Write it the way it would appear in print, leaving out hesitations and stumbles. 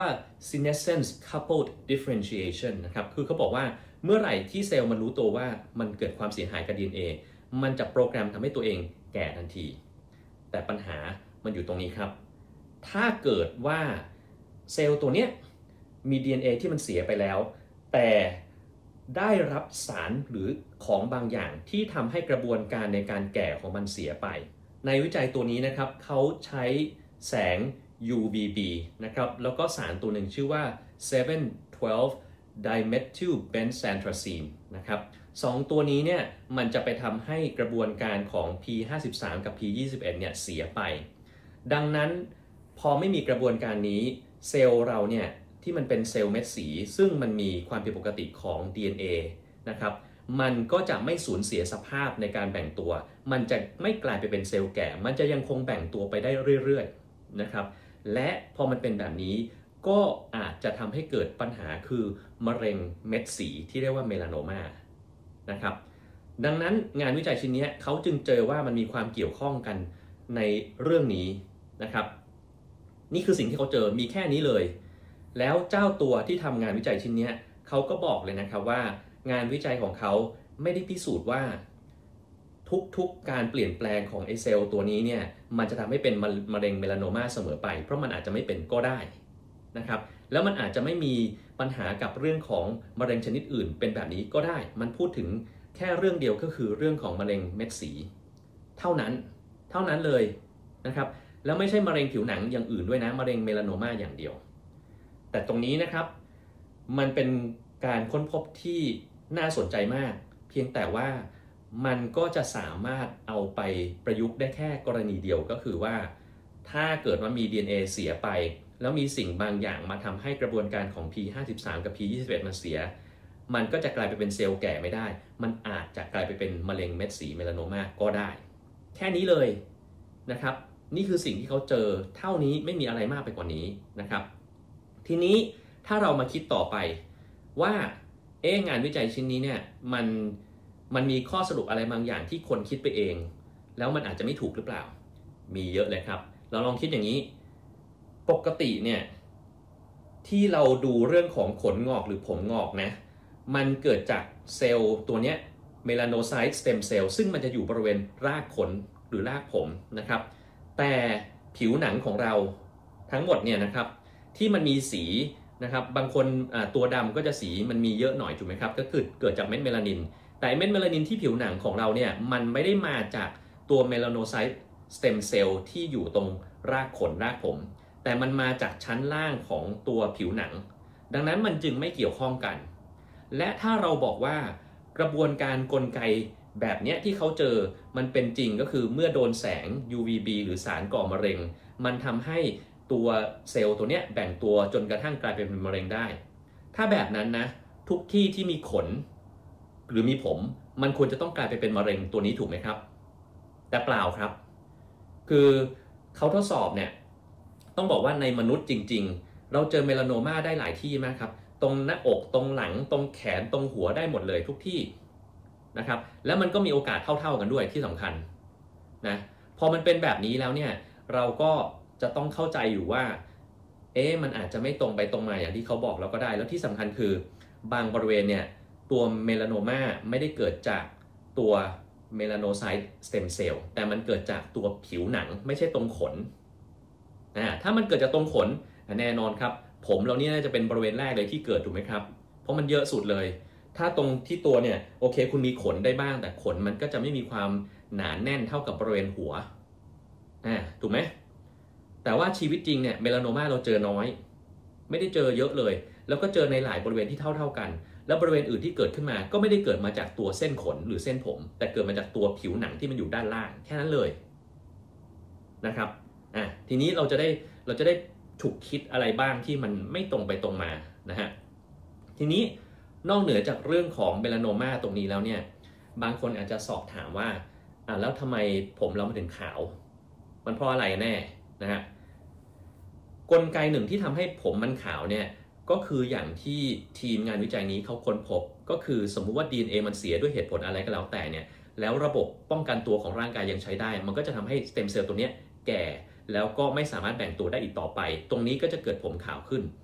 ว่า senescence coupled differentiation นะครับคือเขาบอกว่าเมื่อไหร่ที่เซลล์มันรู้ตัวว่ามันเกิดความเสียหายกับ DNA มันจะโปรแกรมทำให้ตัวเองแก่ทันทีแต่ปัญหามันอยู่ตรงนี้ครับถ้าเกิดว่าเซลล์ตัวเนี้ยมี DNA ที่มันเสียไปแล้วแต่ได้รับสารหรือของบางอย่างที่ทำให้กระบวนการในการแก่ของมันเสียไปในวิจัยตัวนี้นะครับเขาใช้แสง UVB นะครับแล้วก็สารตัวหนึ่งชื่อว่า 712 dimethylbenzantrazene นะครับสองตัวนี้เนี่ยมันจะไปทำให้กระบวนการของ P53 กับ P21 เนี่ยเสียไปดังนั้นพอไม่มีกระบวนการนี้เซลล์เราเนี่ยที่มันเป็นเซลล์เม็ดสีซึ่งมันมีความผิดปกติของ DNA นะครับมันก็จะไม่สูญเสียสภาพในการแบ่งตัวมันจะไม่กลายไปเป็นเซลล์แก่มันจะยังคงแบ่งตัวไปได้เรื่อยๆนะครับและพอมันเป็นแบบนี้ก็อาจจะทำให้เกิดปัญหาคือมะเร็งเม็ดสีที่เรียกว่าเมลานโมานะครับดังนั้นงานวิจัยชิ้นนี้เขาจึงเจอว่ามันมีความเกี่ยวข้องกันในเรื่องนี้นะครับนี่คือสิ่งที่เขาเจอมีแค่นี้เลยแล้วเจ้าตัวที่ทำงานวิจัยชิ้นนี้เขาก็บอกเลยนะครับว่างานวิจัยของเขาไม่ได้พิสูจน์ว่าทุกการเปลี่ยนแปลงของไอเซลล์ตัวนี้เนี่ยมันจะทำให้เป็นมะเร็งเมลานโมาเสมอไปเพราะมันอาจจะไม่เป็นก็ได้นะครับแล้วมันอาจจะไม่มีปัญหากับเรื่องของมะเร็งชนิดอื่นเป็นแบบนี้ก็ได้มันพูดถึงแค่เรื่องเดียวก็คือเรื่องของมะเร็งเม็ดสีเท่านั้นเลยนะครับแล้วไม่ใช่มะเร็งผิวหนังอย่างอื่นด้วยนะมะเร็งเมลานโมาอย่างเดียวแต่ตรงนี้นะครับมันเป็นการค้นพบที่น่าสนใจมากเพียงแต่ว่ามันก็จะสามารถเอาไปประยุกต์ได้แค่กรณีเดียวก็คือว่าถ้าเกิดว่ามี DNA เสียไปแล้วมีสิ่งบางอย่างมาทำให้กระบวนการของ P53 กับ P21 มันเสียมันก็จะกลายไปเป็นเซลล์แก่ไม่ได้มันอาจจะกลายไปเป็นมะเร็งเม็ดสีเมลานโมาก็ได้แค่นี้เลยนะครับนี่คือสิ่งที่เขาเจอเท่านี้ไม่มีอะไรมากไปกว่านี้นะครับทีนี้ถ้าเรามาคิดต่อไปว่างานวิจัยชิ้นนี้เนี่ยมันมีข้อสรุปอะไรบางอย่างที่คนคิดไปเองแล้วมันอาจจะไม่ถูกหรือเปล่ามีเยอะเลยครับเราลองคิดอย่างนี้ปกติเนี่ยที่เราดูเรื่องของขนงอกหรือผมงอกนะมันเกิดจากเซลล์ตัวเนี้ยเมลานโนไซต์สเต็มเซลล์ซึ่งมันจะอยู่บริเวณรากขนหรือรากผมนะครับแต่ผิวหนังของเราทั้งหมดเนี่ยนะครับที่มันมีสีนะครับบางคนตัวดำก็จะสีมันมีเยอะหน่อยถูกไหมครับก็คือเกิดจากเม็ดเมลานินแต่เม็ดเมลานินที่ผิวหนังของเราเนี่ยมันไม่ได้มาจากตัวเมลาโนไซต์สเต็มเซลล์ที่อยู่ตรงรากขนรากผมแต่มันมาจากชั้นล่างของตัวผิวหนังดังนั้นมันจึงไม่เกี่ยวข้องกันและถ้าเราบอกว่ากระบวนการกลไกแบบนี้ที่เขาเจอมันเป็นจริงก็คือเมื่อโดนแสง UVB หรือสารก่อมะเร็งมันทำให้ตัวเซลล์ตัวเนี้ยแบ่งตัวจนกระทั่งกลายเป็นมะเร็งได้ถ้าแบบนั้นนะทุกที่ที่มีขนหรือมีผมมันควรจะต้องกลายไปเป็นมะเร็งตัวนี้ถูกไหมครับแต่เปล่าครับคือเขาทดสอบเนี่ยต้องบอกว่าในมนุษย์จริงๆเราเจอเมลานโนมาได้หลายที่มากครับตรงหน้าอกตรงหลังตรงแขนตรงหัวได้หมดเลยทุกที่นะครับแล้วมันก็มีโอกาสเท่าๆกันด้วยที่สำคัญนะพอมันเป็นแบบนี้แล้วเนี่ยเราก็จะต้องเข้าใจอยู่ว่ามันอาจจะไม่ตรงไปตรงมาอย่างที่เขาบอกเราก็ได้แล้วที่สำคัญคือบางบริเวณเนี่ยตัวเมลานโนมาไม่ได้เกิดจากตัวเมลาโนไซต์สเต็มเซลล์แต่มันเกิดจากตัวผิวหนังไม่ใช่ตรงขนถ้ามันเกิดจากตรงขนแน่นอนครับผมเรานี่น่าจะเป็นบริเวณแรกเลยที่เกิดถูกไหมครับเพราะมันเยอะสุดเลยถ้าตรงที่ตัวเนี่ยโอเคคุณมีขนได้บ้างแต่ขนมันก็จะไม่มีความหนาแน่นเท่ากับบริเวณหัวถูกไหมแต่ว่าชีวิตจริงเนี่ยเมลานโนมาเราเจอน้อยไม่ได้เจอเยอะเลยแล้วก็เจอในหลายบริเวณที่เท่ากันแล้วบริเวณอื่นที่เกิดขึ้นมาก็ไม่ได้เกิดมาจากตัวเส้นขนหรือเส้นผมแต่เกิดมาจากตัวผิวหนังที่มันอยู่ด้านล่างแค่นั้นเลยนะครับทีนี้เราจะได้ถูกคิดอะไรบ้างที่มันไม่ตรงไปตรงมานะฮะทีนี้นอกเหนือจากเรื่องของเมลานโนมาตรงนี้แล้วเนี่ยบางคนอาจจะสอบถามว่าแล้วทำไมผมเราถึงขาวมันเพราะอะไรแน่นะฮะกลไกหนึ่งที่ทำให้ผมมันขาวเนี่ยก็คืออย่างที่ทีมงานวิจัยนี้เขาค้นพบก็คือสมมุติว่า DNA มันเสียด้วยเหตุผลอะไรก็แล้วแต่เนี่ยแล้วระบบป้องกันตัวของร่างกายยังใช้ได้มันก็จะทำให้สเต็มเซลล์ตัวนี้แก่แล้วก็ไม่สามารถแบ่งตัวได้อีกต่อไปตรงนี้ก็จะเกิดผมขาวขึ้น